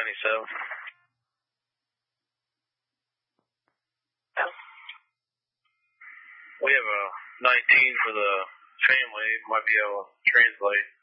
97. We have a 19 for the family. Might be able to translate.